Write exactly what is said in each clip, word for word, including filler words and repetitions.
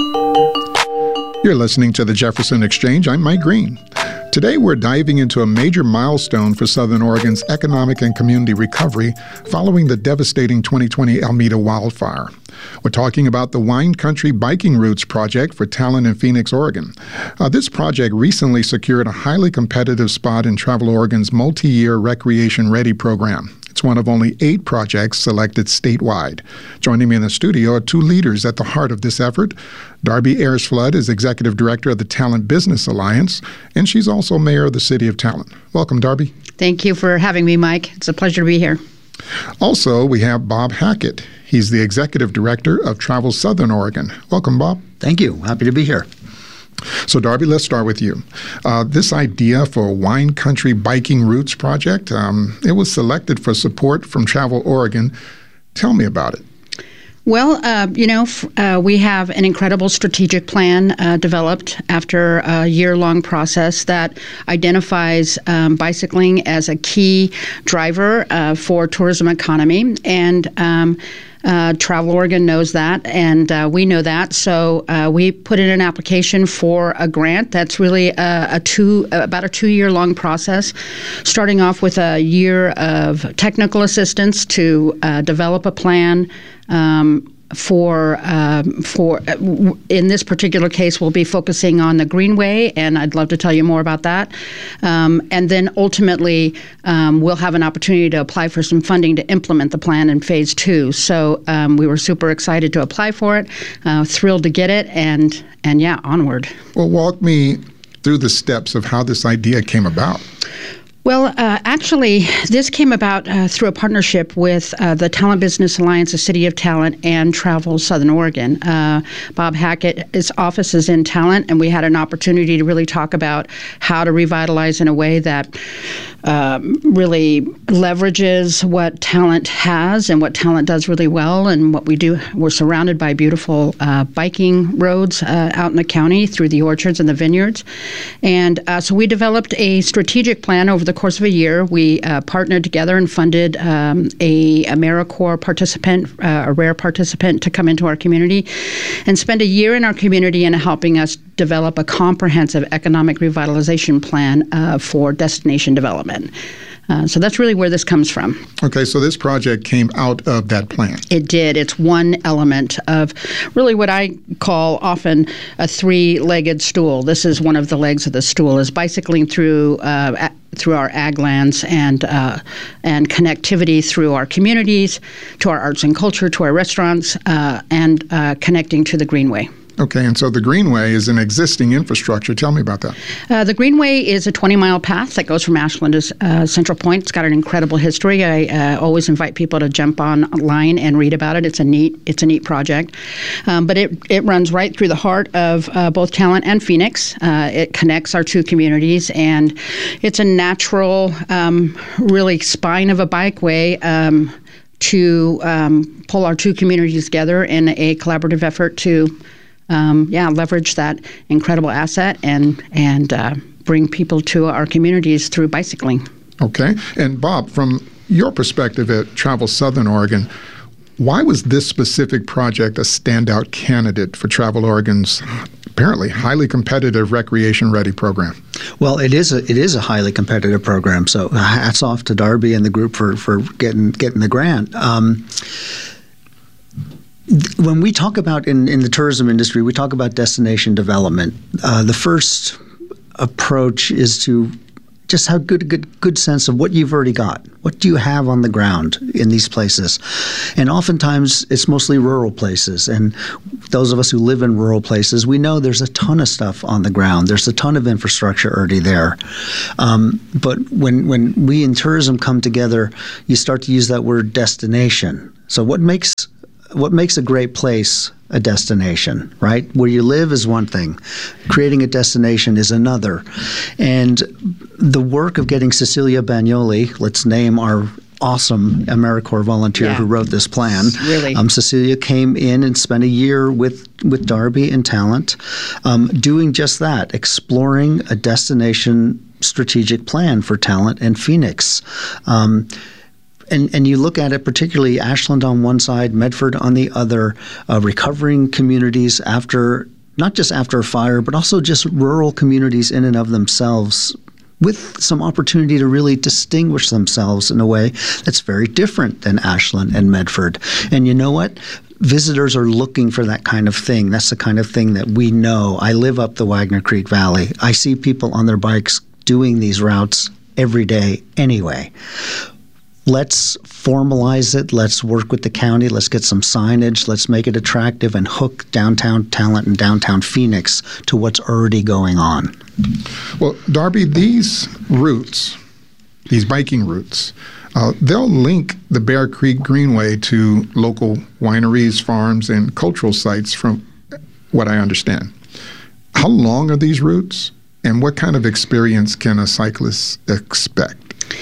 You're listening to the Jefferson Exchange. I'm Mike Green. Today we're diving into a major milestone for Southern Oregon's economic and community recovery following the devastating twenty twenty Alameda wildfire. We're talking about the Wine Country Biking Routes project for Talent in Phoenix, Oregon. Uh, this project recently secured a highly competitive spot in Travel Oregon's multi-year Recreation Ready program. It's one of only eight projects selected statewide. Joining me in the studio are two leaders at the heart of this effort. Darby Ayers-Flood is Executive Director of the Talent Business Alliance, and she's also Mayor of the City of Talent. Welcome, Darby. Thank you for having me, Mike. It's a pleasure to be here. Also, we have Bob Hackett. He's the Executive Director of Travel Southern Oregon. Welcome, Bob. Thank you. Happy to be here. So, Darby, let's start with you. Uh, this idea for Wine Country Biking Routes project, um, it was selected for support from Travel Oregon. Tell me about it. Well, uh, you know, f- uh, we have an incredible strategic plan uh, developed after a year-long process that identifies um, bicycling as a key driver uh, for tourism economy. And um, Uh, Travel Oregon knows that, and uh, we know that. So uh, we put in an application for a grant. That's really a, a two about a two-year-long process, starting off with a year of technical assistance to uh, develop a plan. Um, For um, for uh, in this particular case, we'll be focusing on the Greenway, and I'd love to tell you more about that. Um, and then ultimately, um, we'll have an opportunity to apply for some funding to implement the plan in phase two. So um, we were super excited to apply for it, uh, thrilled to get it, and and yeah, onward. Well, walk me through the steps of how this idea came about. Well, uh, actually, this came about uh, through a partnership with uh, the Talent Business Alliance, the City of Talent, and Travel Southern Oregon. Uh, Bob Hackett, his office is in Talent, and we had an opportunity to really talk about how to revitalize in a way that um, really leverages what Talent has and what Talent does really well and what we do. We're surrounded by beautiful uh, biking roads uh, out in the county through the orchards and the vineyards. And uh, so we developed a strategic plan over the course of a year. We uh, partnered together and funded um, a AmeriCorps participant, uh, a rare participant, to come into our community and spend a year in our community and helping us develop a comprehensive economic revitalization plan uh, for destination development. Uh, so that's really where this comes from. Okay, so this project came out of that plan. It did. It's one element of really what I call often a three-legged stool. This is one of the legs of the stool, is bicycling through uh, a- through our ag lands and uh, and connectivity through our communities, to our arts and culture, to our restaurants, uh, and uh, connecting to the Greenway. Okay, and so the Greenway is an existing infrastructure. Tell me about that. Uh, the Greenway is a twenty-mile path that goes from Ashland to uh, Central Point. It's got an incredible history. I uh, always invite people to jump online and read about it. It's a neat, it's a neat project. Um, but it it runs right through the heart of uh, both Talent and Phoenix. Uh, it connects our two communities, and it's a natural, um, really spine of a bikeway um, to um, pull our two communities together in a collaborative effort to Um, yeah, leverage that incredible asset and and uh, bring people to our communities through bicycling. Okay. And Bob, from your perspective at Travel Southern Oregon, why was this specific project a standout candidate for Travel Oregon's apparently highly competitive Recreation Ready program? Well, it is a it is a highly competitive program. So hats off to Darby and the group for for getting getting the grant. Um, When we talk about in, in the tourism industry, we talk about destination development. Uh, the first approach is to just have good, good, good sense of what you've already got. What do you have on the ground in these places? And oftentimes it's mostly rural places. And those of us who live in rural places, we know there's a ton of stuff on the ground. There's a ton of infrastructure already there. Um, but when when we in tourism come together, you start to use that word destination. So what makes What makes a great place a destination, right? Where you live is one thing. Creating a destination is another. And the work of getting Cecilia Bagnoli, let's name our awesome AmeriCorps volunteer yeah. who wrote this plan. Really. Um, Cecilia came in and spent a year with, with Darby and Talent um, doing just that, exploring a destination strategic plan for Talent and Phoenix. Um, And, and you look at it, particularly Ashland on one side, Medford on the other, uh, recovering communities after not just after a fire, but also just rural communities in and of themselves, with some opportunity to really distinguish themselves in a way that's very different than Ashland and Medford. And you know what? Visitors are looking for that kind of thing. That's the kind of thing that we know. I live up the Wagner Creek Valley. I see people on their bikes doing these routes every day anyway. Let's formalize it. Let's work with the county. Let's get some signage. Let's make it attractive and hook downtown talent and downtown Phoenix to what's already going on. Well, Darby, these routes, these biking routes, uh, they'll link the Bear Creek Greenway to local wineries, farms, and cultural sites from what I understand. How long are these routes, and what kind of experience can a cyclist expect?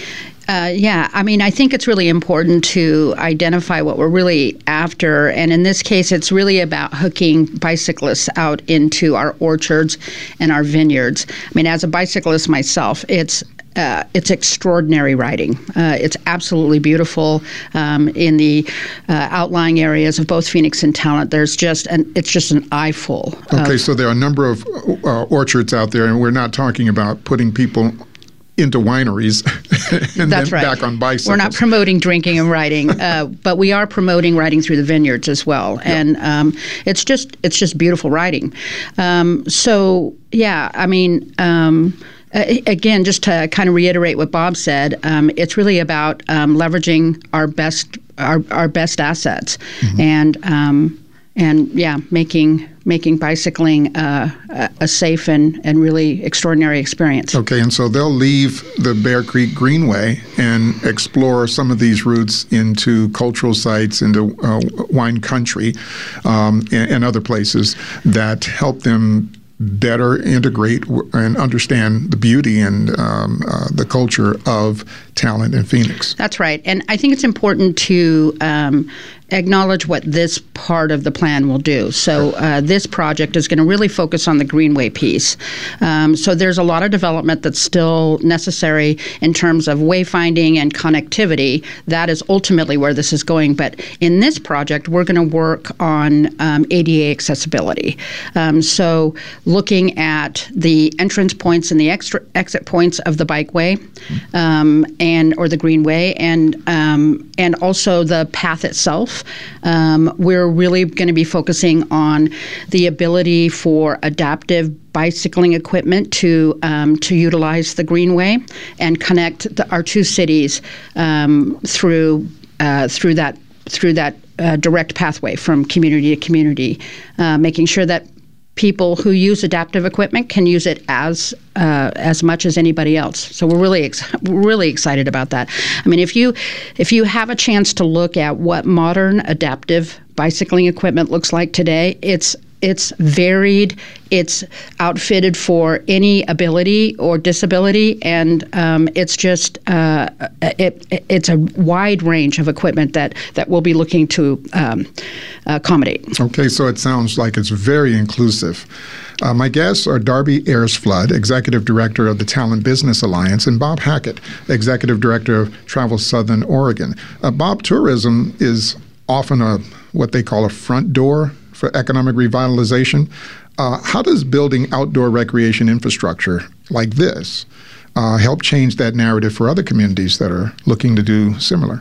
Uh, yeah, I mean, I think it's really important to identify what we're really after. And in this case, it's really about hooking bicyclists out into our orchards and our vineyards. I mean, as a bicyclist myself, it's Uh, it's extraordinary riding. Uh, it's absolutely beautiful um, in the uh, outlying areas of both Phoenix and Talent. There's just an it's just an eyeful. Okay, of, so there are a number of uh, orchards out there, and we're not talking about putting people into wineries and That's then right. back on bicycles. We're not promoting drinking and riding, uh, but we are promoting riding through the vineyards as well. Yep. And um, it's just it's just beautiful riding. Um, so yeah, I mean. Um, Uh, again, just to kind of reiterate what Bob said, um, it's really about um, leveraging our best our, our best assets, mm-hmm. and um, and yeah, making making bicycling uh, a, a safe and, and really extraordinary experience. Okay, and so they'll leave the Bear Creek Greenway and explore some of these routes into cultural sites, into uh, wine country, um, and, and other places that help them better integrate and understand the beauty and um, uh, the culture of Talent in Phoenix. That's right. And I think it's important to um, acknowledge what this part of the plan will do. So uh, this project is going to really focus on the Greenway piece. Um, so there's a lot of development that's still necessary in terms of wayfinding and connectivity. That is ultimately where this is going. But in this project, we're going to work on um, A D A accessibility. Um, so looking at the entrance points and the extra exit points of the bikeway um, and or the Greenway, and um, and also the path itself. Um, we're really going to be focusing on the ability for adaptive bicycling equipment to um, to utilize the Greenway and connect the, our two cities um, through uh, through that through that uh, direct pathway from community to community, uh, making sure that people who use adaptive equipment can use it as uh, as much as anybody else. So we're really ex- we're really excited about that. I mean, if you if you have a chance to look at what modern adaptive bicycling equipment looks like today, it's it's varied, it's outfitted for any ability or disability, and um, it's just uh, it, it's a wide range of equipment that, that we'll be looking to um, accommodate. Okay, so it sounds like it's very inclusive. Uh, my guests are Darby Ayers-Flood, Executive Director of the Talent Business Alliance, and Bob Hackett, Executive Director of Travel Southern Oregon. Uh, Bob, tourism is often a what they call a front door for economic revitalization. Uh, how does building outdoor recreation infrastructure like this uh, help change that narrative for other communities that are looking to do similar?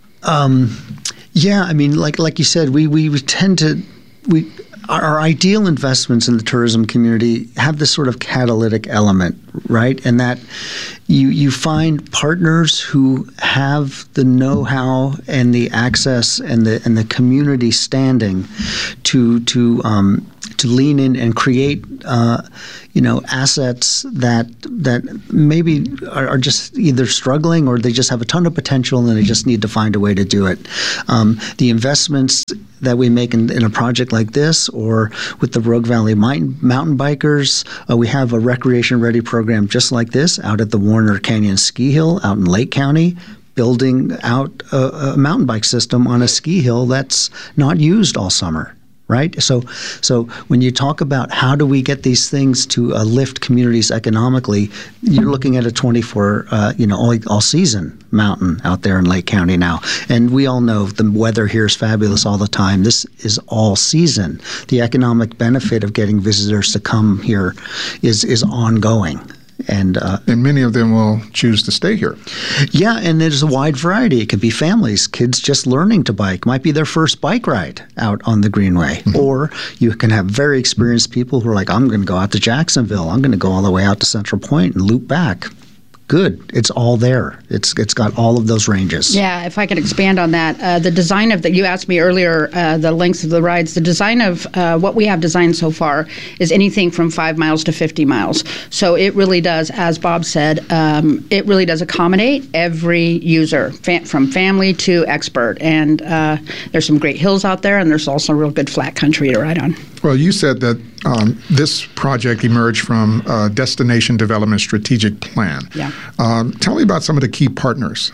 Um, yeah, I mean, like like you said, we we, we tend to we our, our ideal investments in the tourism community have this sort of catalytic element, right? And that you you find partners who have the know-how and the access and the and the community standing to to um, to lean in and create uh, you know assets that that maybe are, are just either struggling or they just have a ton of potential and they just need to find a way to do it. Um, the investments that we make in, in a project like this, or with the Rogue Valley Mountain, mountain Bikers, uh, we have a recreation-ready program just like this out at the Warner Canyon Ski Hill out in Lake County, building out a, a mountain bike system on a ski hill that's not used all summer. right? So, so when you talk about how do we get these things to uh, lift communities economically, you're looking at a twenty-four, uh, you know, all, all season mountain out there in Lake County now. And we all know the weather here is fabulous all the time. This is all season. The economic benefit of getting visitors to come here is is ongoing. And, uh, and many of them will choose to stay here. Yeah, and there's a wide variety. It could be families, kids just learning to bike. Might be their first bike ride out on the Greenway. Mm-hmm. Or you can have very experienced people who are like, I'm going to go out to Jacksonville. I'm going to go all the way out to Central Point and loop back. Good. It's all there. It's it's got all of those ranges. Yeah, if I could expand on that, uh, the design of the, you asked me earlier, uh, the lengths of the rides, the design of uh, what we have designed so far is anything from five miles to fifty miles. So it really does, as Bob said, um, it really does accommodate every user, fa- from family to expert. And uh, there's some great hills out there, and there's also real good flat country to ride on. Well, you said that um, this project emerged from a Destination Development Strategic Plan. Yeah. Um, tell me about some of the key partners.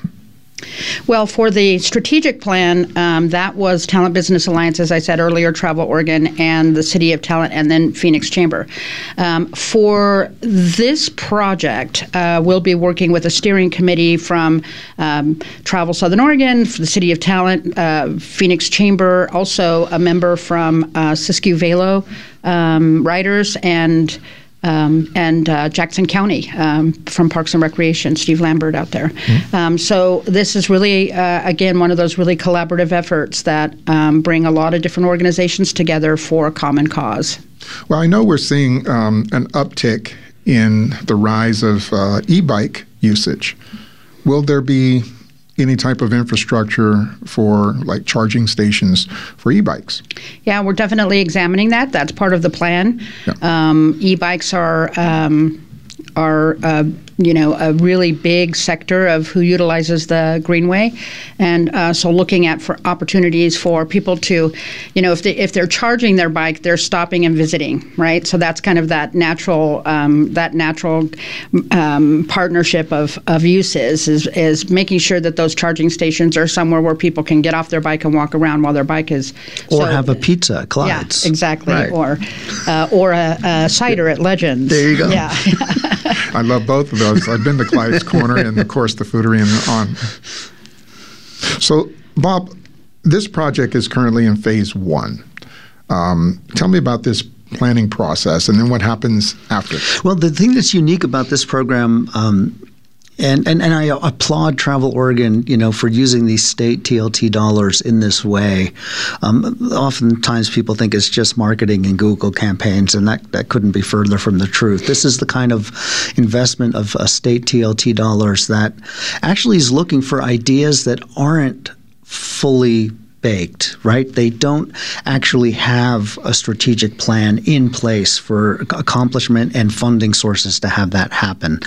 Well, for the strategic plan, um, that was Talent Business Alliance, as I said earlier, Travel Oregon, and the City of Talent, and then Phoenix Chamber. Um, for this project, uh, we'll be working with a steering committee from um, Travel Southern Oregon, for the City of Talent, uh, Phoenix Chamber, also a member from uh, Siskiyou Velo um, Riders, and Um, and uh, Jackson County um, from Parks and Recreation, Steve Lambert out there. Mm-hmm. Um, so this is really, uh, again, one of those really collaborative efforts that um, bring a lot of different organizations together for a common cause. Well, I know we're seeing um, an uptick in the rise of uh, e-bike usage. Will there be any type of infrastructure for like charging stations for e-bikes? Yeah, we're definitely examining that. That's part of the plan. Yeah. Um, e-bikes are um, are uh, you know a really big sector of who utilizes the Greenway, and uh, so looking at for opportunities for people to, you know, if they if they're charging their bike, they're stopping and visiting, right? So that's kind of that natural um, that natural um, partnership of of uses is is making sure that those charging stations are somewhere where people can get off their bike and walk around while their bike is. Or so, have a pizza at Clyde's. Yeah, exactly. Right. Or uh, or a, a cider at Legends. There you go. Yeah. I love both of those. I've been to Clyde's Corner and, of course, the Foodery and on. So, Bob, this project is currently in phase one. Um, tell me about this planning process and then what happens after. Well, the thing that's unique about this program, um, and, and, and I applaud Travel Oregon, you know, for using these state T L T dollars in this way. Um, oftentimes people think it's just marketing and Google campaigns, and that, that couldn't be further from the truth. This is the kind of investment of uh, state T L T dollars that actually is looking for ideas that aren't fully baked, right? They don't actually have a strategic plan in place for accomplishment and funding sources to have that happen.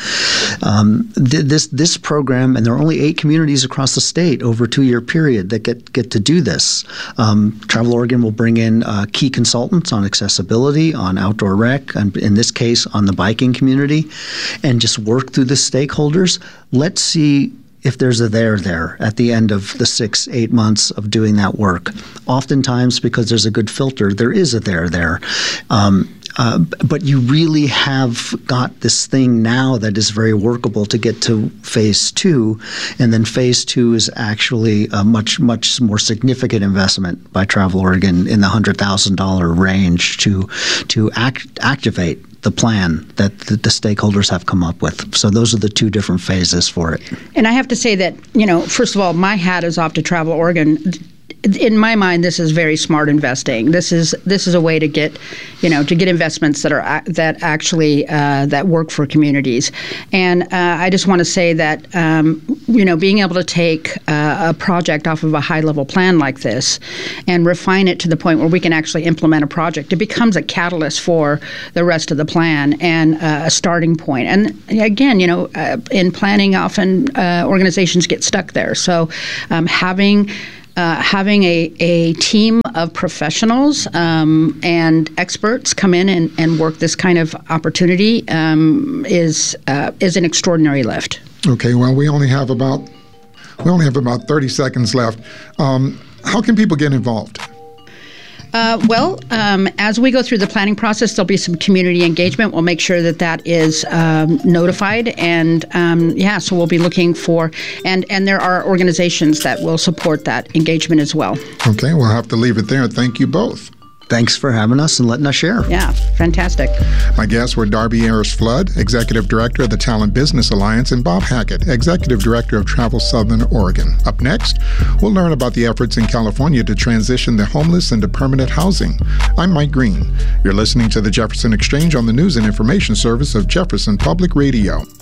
Um, th- this this program, and there are only eight communities across the state over a two-year period that get, get to do this. Um, Travel Oregon will bring in uh, key consultants on accessibility, on outdoor rec, and in this case, on the biking community, and just work through the stakeholders. Let's see if there's a there there at the end of the six, eight months of doing that work. Oftentimes, because there's a good filter, there is a there there. Um, uh, but you really have got this thing now that is very workable to get to phase two. And then phase two is actually a much, much more significant investment by Travel Oregon in the one hundred thousand dollars range to, to act, activate the plan that the, the stakeholders have come up with. So those are the two different phases for it. And I have to say that, you know, first of all, my hat is off to Travel Oregon. In my mind, this is very smart investing. This is this is a way to get, you know, to get investments that are that actually uh, that work for communities. And uh, I just want to say that, um, you know, being able to take uh, a project off of a high level plan like this and refine it to the point where we can actually implement a project, it becomes a catalyst for the rest of the plan and uh, a starting point. And again, you know, uh, in planning, often uh, organizations get stuck there. So um, having Uh, having a, a team of professionals um, and experts come in and, and work this kind of opportunity um, is uh, is an extraordinary lift. Okay, well, we only have about we only have about thirty seconds left. Um, how can people get involved? Uh, well, um, as we go through the planning process, there'll be some community engagement. We'll make sure that that is um, notified, and um, yeah, so we'll be looking for, and and there are organizations that will support that engagement as well. Okay, we'll have to leave it there. Thank you both. Thanks for having us and letting us share. Yeah, fantastic. My guests were Darby Ayers Flood, Executive Director of the Talent Business Alliance, and Bob Hackett, Executive Director of Travel Southern Oregon. Up next, we'll learn about the efforts in California to transition the homeless into permanent housing. I'm Mike Green. You're listening to the Jefferson Exchange on the News and Information Service of Jefferson Public Radio.